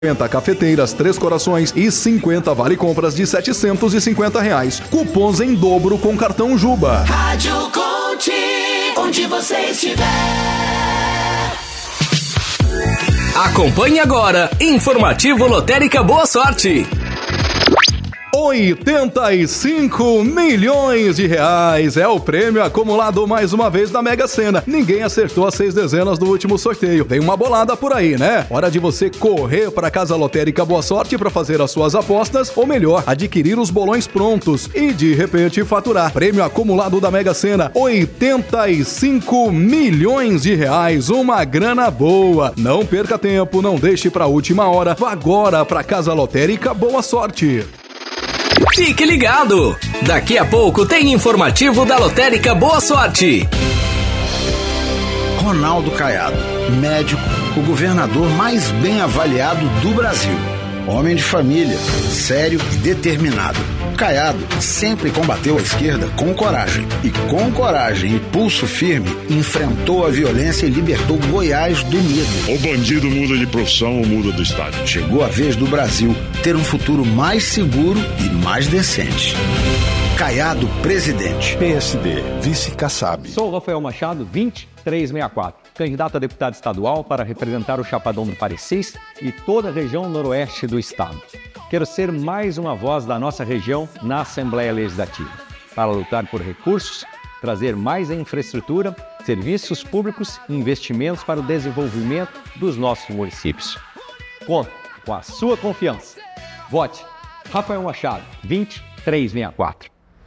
50 cafeteiras, 3 corações e 50 vale compras de R$750. Cupons em dobro com cartão Juba. Rádio Conte, onde você estiver. Acompanhe agora, Informativo Lotérica Boa Sorte. 85 milhões de reais é o prêmio acumulado mais uma vez na Mega Sena. Ninguém acertou as 6 dezenas do último sorteio. Tem uma bolada por aí, né? Hora de você correr para a Casa Lotérica Boa Sorte para fazer as suas apostas, ou melhor, adquirir os bolões prontos e de repente faturar. Prêmio acumulado da Mega Sena, 85 milhões de reais, uma grana boa. Não perca tempo, não deixe para a última hora. Vá agora para a Casa Lotérica Boa Sorte. Fique ligado! Daqui a pouco tem informativo da Lotérica Boa Sorte. Ronaldo Caiado, médico, o governador mais bem avaliado do Brasil. Homem de família, sério e determinado. Caiado sempre combateu a esquerda com coragem. E com coragem e pulso firme, enfrentou a violência e libertou Goiás do medo. O bandido muda de profissão ou muda do estado. Chegou a vez do Brasil ter um futuro mais seguro e mais decente. Caiado, presidente. PSD, vice Kassab. Sou Rafael Machado, 2364. Candidato a deputado estadual para representar o Chapadão do Parecis e toda a região noroeste do estado. Quero ser mais uma voz da nossa região na Assembleia Legislativa, para lutar por recursos, trazer mais infraestrutura, serviços públicos e investimentos para o desenvolvimento dos nossos municípios. Conto com a sua confiança. Vote Rafael Machado, 2364.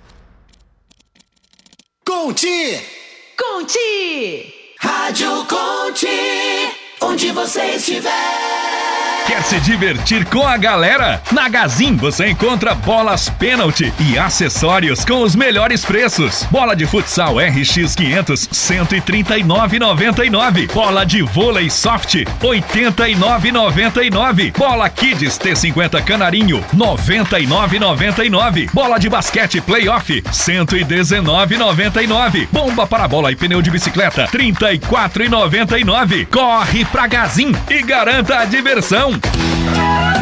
Conte! Conte! Rádio Conte, onde você estiver. Quer se divertir com a galera? Na Gazin você encontra bolas pênalti e acessórios com os melhores preços. Bola de futsal RX 500, R$139,99. Bola de vôlei soft, R$89,99. Bola Kids T50 Canarinho, R$99,99. Bola de basquete playoff, R$119,99. Bomba para bola e pneu de bicicleta, R$34,99. Corre pra Gazin e garanta a diversão.